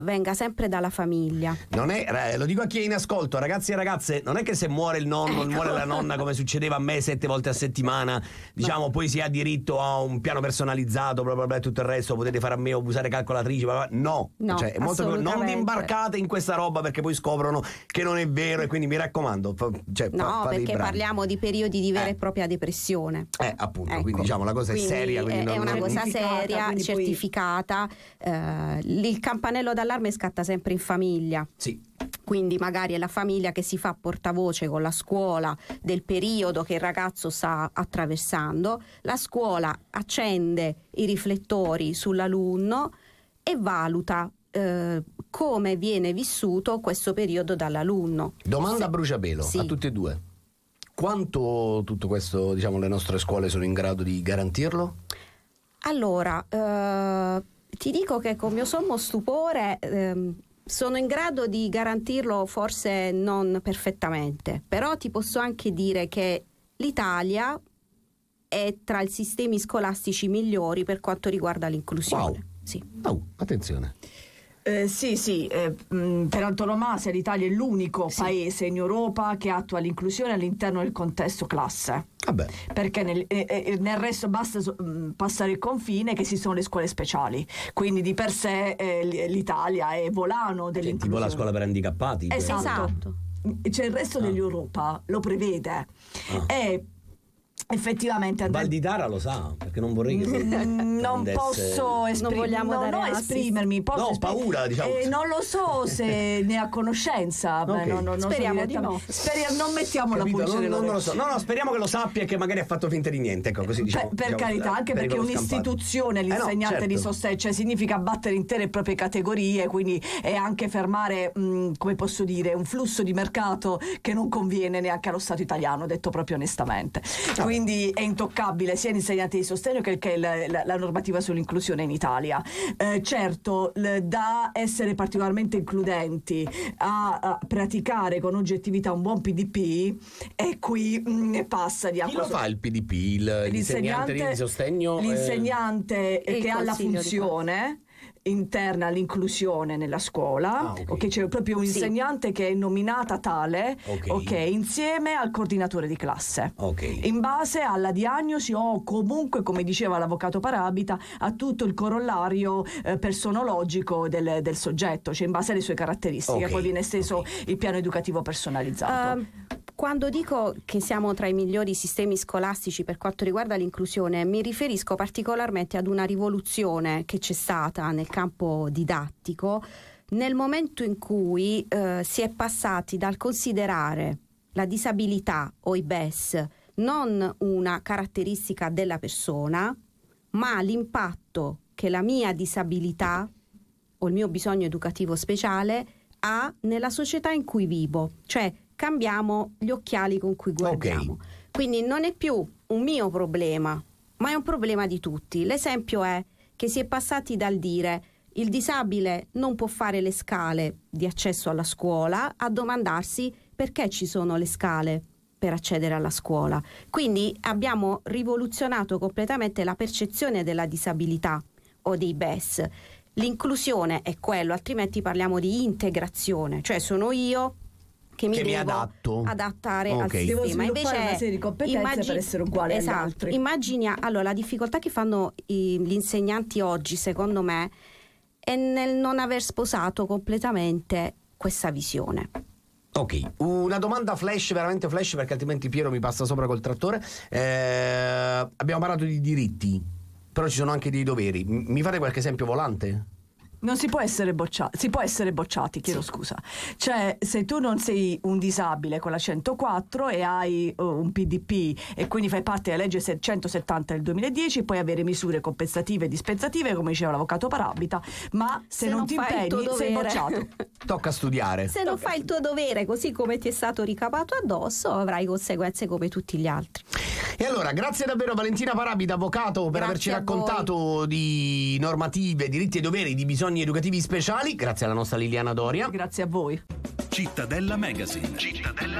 venga sempre dalla famiglia. Non è, lo dico a chi è in ascolto, ragazzi e ragazze, non è che se muore il nonno, muore la nonna, come succedeva a me 7 volte a settimana, diciamo, poi si ha diritto a un piano personalizzato, proprio tutto il resto, potete fare a me o usare calcolatrici, no, cioè, è molto più, non vi imbarcate in questa roba, perché poi scoprono che non è vero, e quindi mi raccomando, perché parliamo di periodi di vera e propria depressione. Appunto, ecco. Quindi diciamo la cosa è seria, quindi è una cosa seria, certificata. Il campanello d'allarme scatta sempre in famiglia. Sì. Quindi magari è la famiglia che si fa portavoce con la scuola del periodo che il ragazzo sta attraversando, la scuola accende i riflettori sull'alunno e valuta come viene vissuto questo periodo dall'alunno. Domanda a bruciapelo, a tutti e due: quanto tutto questo, diciamo, le nostre scuole sono in grado di garantirlo? Allora, ti dico che con mio sommo stupore sono in grado di garantirlo, forse non perfettamente, però ti posso anche dire che l'Italia è tra i sistemi scolastici migliori per quanto riguarda l'inclusione. Wow. Sì. Attenzione. Per antonomasia l'Italia è l'unico paese in Europa che attua l'inclusione all'interno del contesto classe. Perché nel resto basta passare il confine, che ci sono le scuole speciali, quindi di per sé l'Italia è volano dell'inclusione. Tipo la scuola per handicappati. Esatto. Cioè il resto dell'Europa lo prevede. E effettivamente Val di Tara lo sa, perché non vorrei che non posso esprimermi, ho paura, diciamo. Non lo so se ne ha conoscenza. Speriamo di no. Non mettiamo la pulce non lo so. No, speriamo che lo sappia e che magari ha fatto finta di niente, ecco, così diciamo. Per carità, anche perché un'istituzione, l'insegnante di sostegno, cioè significa battere intere proprie categorie, quindi è anche fermare, come posso dire, un flusso di mercato che non conviene neanche allo Stato italiano, detto proprio onestamente. Quindi è intoccabile sia l'insegnante di sostegno che la normativa sull'inclusione in Italia. Certo, da essere particolarmente includenti a praticare con oggettività un buon PDP, e qui passa di acqua. Chi lo fa il PDP? L'insegnante di sostegno? L'insegnante che ha la funzione interna all'inclusione nella scuola, c'è proprio un insegnante che è nominata tale, insieme al coordinatore di classe, in base alla diagnosi o comunque, come diceva l'avvocato Parabita, a tutto il corollario personologico del soggetto, cioè in base alle sue caratteristiche. Poi viene esteso il piano educativo personalizzato. Quando dico che siamo tra i migliori sistemi scolastici per quanto riguarda l'inclusione, mi riferisco particolarmente ad una rivoluzione che c'è stata nel campo didattico nel momento in cui si è passati dal considerare la disabilità o i BES non una caratteristica della persona, ma l'impatto che la mia disabilità o il mio bisogno educativo speciale ha nella società in cui vivo, cioè cambiamo gli occhiali con cui guardiamo. Quindi non è più un mio problema, ma è un problema di tutti. L'esempio è che si è passati dal dire il disabile non può fare le scale di accesso alla scuola a domandarsi perché ci sono le scale per accedere alla scuola. Quindi abbiamo rivoluzionato completamente la percezione della disabilità o dei BES. L'inclusione è quello, altrimenti parliamo di integrazione, cioè sono io che mi devo adattare al sistema. Devo sviluppare una serie di competenze per essere uguale agli altri. Immagina, allora, la difficoltà che fanno gli insegnanti oggi, secondo me, è nel non aver sposato completamente questa visione. Una domanda flash, veramente flash, perché altrimenti Piero mi passa sopra col trattore. Abbiamo parlato di diritti, però ci sono anche dei doveri. Mi fate qualche esempio volante? Non si può essere bocciati, si può essere bocciati, chiedo scusa. Cioè, se tu non sei un disabile con la 104 e hai un PDP e quindi fai parte della legge 170 del 2010, puoi avere misure compensative e dispensative, come diceva l'avvocato Parabita, ma se non ti impegni sei bocciato. Tocca studiare. Se non fai il tuo dovere, così come ti è stato ricapato addosso, avrai conseguenze come tutti gli altri. E allora, grazie davvero Valentina Parabita, avvocato, per averci raccontato di normative, diritti e doveri, di bisogni educativi speciali. Grazie alla nostra Liliana Doria. Grazie a voi. Cittadella Magazine.